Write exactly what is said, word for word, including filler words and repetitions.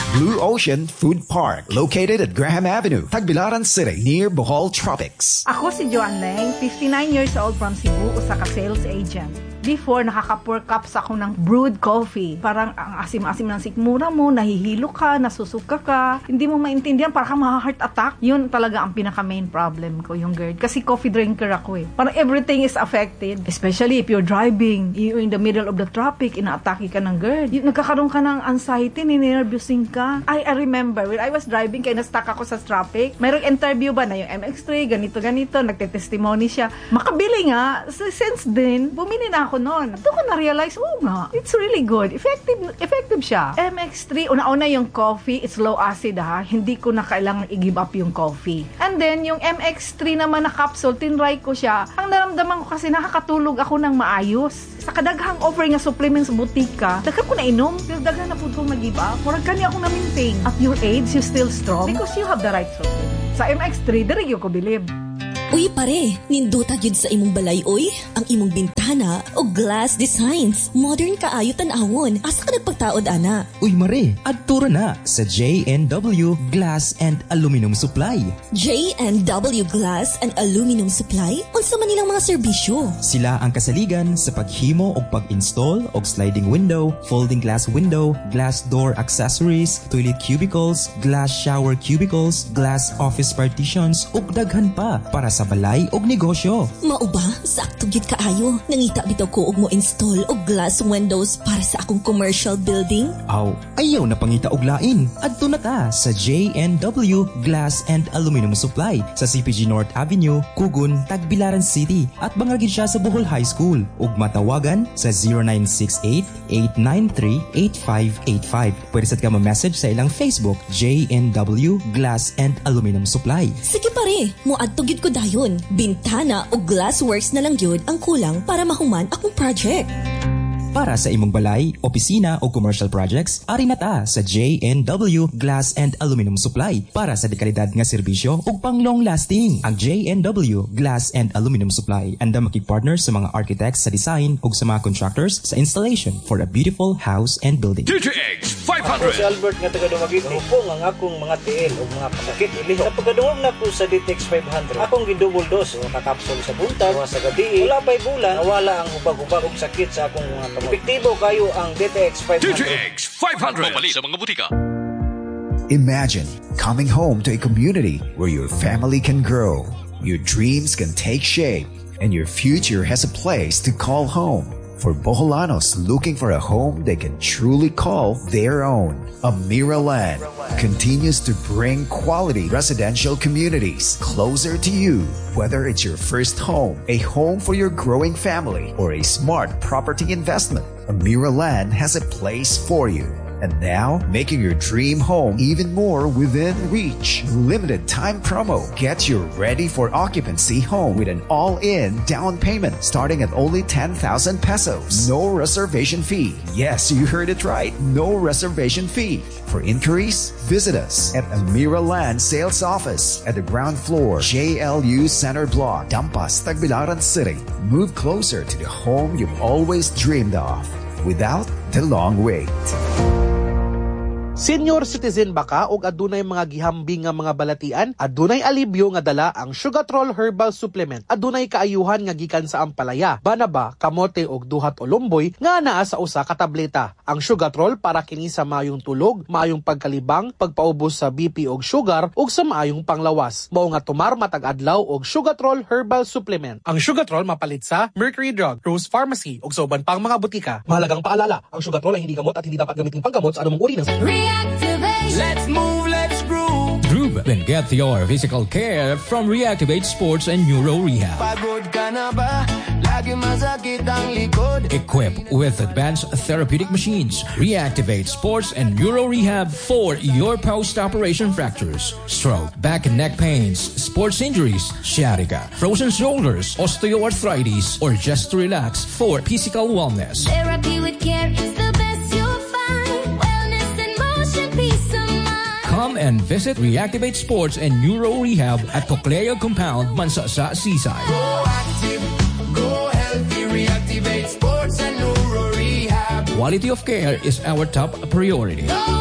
Blue Ocean Food Park, located at Graham Avenue, Tagbilaran City, near Bohol Tropics. Ako si Joan Leng, fifty-nine years old from Cebu, usa ka sales agent. Before, nakaka-four cups ako ng brewed coffee. Parang ang asim-asim ng sikmura mo, nahihilo ka, nasusuka ka, hindi mo maintindihan, parang ma-heart attack. Yun talaga ang pinaka-main problem ko, yung GERD. Kasi coffee drinker ako eh. Parang everything is affected. Especially if you're driving, you're in the middle of the traffic, ina-atake ka ng GERD. Yung, nagkakaroon ka ng anxiety, ninervyosing ka. I, I remember, when I was driving, kaya na-stuck ako sa traffic, mayroong interview ba na yung M X three, ganito-ganito, nagte-testimony siya. Makabili nga, so, since then, bumili na ako noon. At doon ko na-realize, oh nga, it's really good. Effective effective siya. M X three, una-una yung coffee, it's low acid ha. Hindi ko na kailangan i-give up yung coffee. And then, yung M X three naman na capsule, tinry ko siya. Ang naramdaman ko kasi nakakatulog ako ng maayos. Sa kadaghang offer nga supplements sa butika, daghan ko na inom, pero daghan na po kong nag-give up. Murag kani ako na-maintain. At your age, you still strong because you have the right supplement. Sa M X three, diri ko bilib. Uy pare, ninduta yun sa imong balay oy, ang imong bintana o glass designs. Modern kaayo tan-awon. Asa ka nagpagtaod ana? Uy mare, adtura na sa J N W Glass and Aluminum Supply. J N W Glass and Aluminum Supply? Unsa man nilang mga serbisyo? Sila ang kasaligan sa paghimo o pag-install og sliding window, folding glass window, glass door accessories, toilet cubicles, glass shower cubicles, glass office partitions ug daghan pa para sa balay og negosyo. Mao ba? Sakto gyud kaayo. Nangita bitaw ko og mo install og glass windows para sa akong commercial building. Aw, ayaw na pangita og lain. Adto na ka sa J N W Glass and Aluminum Supply sa C P G North Avenue, Kugon, Tagbilaran City at bangagid siya sa Bohol High School ug matawagan sa zero nine six eight, eight nine three, eight five eight five. Pwede sad ka ma-message sa ilang Facebook J N W Glass and Aluminum Supply. Sige pare, moadto gyud ko dayon. Bintana o glassworks na lang yun ang kulang para mahuman akong project. Para sa imong balay, opisina o commercial projects, ari na ta sa J N W Glass and Aluminum Supply para sa dekalidad nga serbisyo ug pang long lasting. Ang J N W Glass and Aluminum Supply anda makig-partner sa mga architects sa design ug sa mga contractors sa installation for a beautiful house and building. D J X five hundred. Ako si Albert nga taga Dumaguete. Upong ang akong mga tiil o mga pasakit ilihok. Napagdungog na ko sa D T X five hundred. Akong gidouble dose o kakapsol sa buntag o sa gabi. Wala pa'y bulan, nawala ang hubag-hubag o sakit sa akong mga kamot. Epektibo kayo ang D T X five hundred. D J X five hundred. Mamali sa mga butika. Imagine coming home to a community where your family can grow, your dreams can take shape, and your future has a place to call home. For Boholanos looking for a home they can truly call their own, Amiraland continues to bring quality residential communities closer to you. Whether it's your first home, a home for your growing family, or a smart property investment, Amiraland has a place for you. And now, making your dream home even more within reach. Limited time promo. Get your ready for occupancy home with an all-in down payment starting at only ten thousand pesos. No reservation fee. Yes, you heard it right. No reservation fee. For inquiries, visit us at Amira Land Sales Office at the ground floor, J L U Center Block, Dampas, Tagbilaran City. Move closer to the home you've always dreamed of without the long wait. Senior citizen ba ka o adunay mga gihambing nga mga balatian? Adunay alibyo nga dala ang Sugatrol Herbal Supplement. Adunay kaayuhan nga gikan sa ampalaya, banaba, kamote og duhat o lumboy nga naa sa usa ka tableta. Ang Sugatrol para kini sa maayong tulog, maayong pagkalibang, pagpaubos sa B P og sugar ug sa maayong panglawas. Mao nga tumar matag adlaw og Sugatrol Herbal Supplement. Ang Sugatrol mapalit sa Mercury Drug, Rose Pharmacy ug sa uban pang mga butika. Mahalagang paalala, ang Sugatrol ay hindi gamot at hindi dapat gamitin panggamot sa anumang uri ng Reactivate. Let's move, let's groove. Groove. Then get your physical care from Reactivate Sports and Neuro Rehab. Pagod ka na ba? Lagi masakit ang likod. Equipped with advanced therapeutic machines, Reactivate Sports and Neuro Rehab for your post-operation fractures, stroke, back and neck pains, sports injuries, sciatica, frozen shoulders, osteoarthritis, or just to relax for physical wellness. Therapy with care is the best you'll find. Wellness in motion, peace of mind. Come and visit Reactivate Sports and Neuro Rehab at Cocleo Compound, Mansasa, Seaside. Go active, go healthy, Reactivate Sports and Neuro Rehab. Quality of care is our top priority.